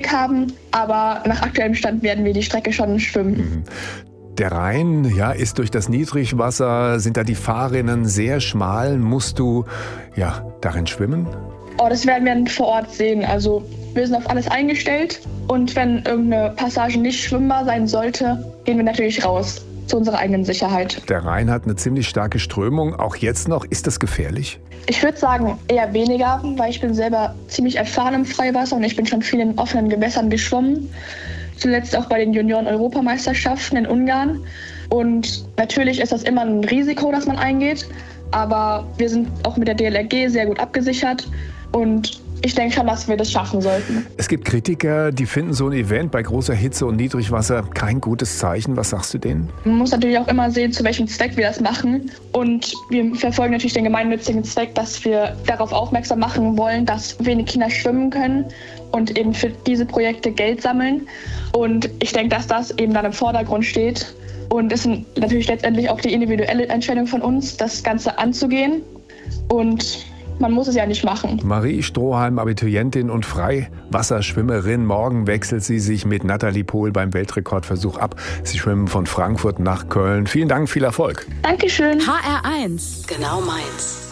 entwickelt haben. Aber nach aktuellem Stand werden wir die Strecke schon schwimmen. Der Rhein, ja, ist durch das Niedrigwasser, sind da die Fahrrinnen sehr schmal. Musst du, ja, darin schwimmen? Oh, das werden wir dann vor Ort sehen. Also wir sind auf alles eingestellt. Und wenn irgendeine Passage nicht schwimmbar sein sollte, gehen wir natürlich raus. Zu unserer eigenen Sicherheit. Der Rhein hat eine ziemlich starke Strömung, auch jetzt noch. Ist das gefährlich? Ich würde sagen, eher weniger, weil ich bin selber ziemlich erfahren im Freiwasser und ich bin schon viel in offenen Gewässern geschwommen. Zuletzt auch bei den Junioren-Europameisterschaften in Ungarn. Und natürlich ist das immer ein Risiko, das man eingeht. Aber wir sind auch mit der DLRG sehr gut abgesichert. Und ich denke schon, dass wir das schaffen sollten. Es gibt Kritiker, die finden so ein Event bei großer Hitze und Niedrigwasser kein gutes Zeichen. Was sagst du denen? Man muss natürlich auch immer sehen, zu welchem Zweck wir das machen. Und wir verfolgen natürlich den gemeinnützigen Zweck, dass wir darauf aufmerksam machen wollen, dass wenig Kinder schwimmen können und eben für diese Projekte Geld sammeln. Und ich denke, dass das eben dann im Vordergrund steht. Und es ist natürlich letztendlich auch die individuelle Entscheidung von uns, das Ganze anzugehen. Und man muss es ja nicht machen. Marie Stroheim, Abiturientin und Freiwasserschwimmerin. Morgen wechselt sie sich mit Nathalie Pohl beim Weltrekordversuch ab. Sie schwimmen von Frankfurt nach Köln. Vielen Dank, viel Erfolg. Dankeschön. HR1. Genau meins.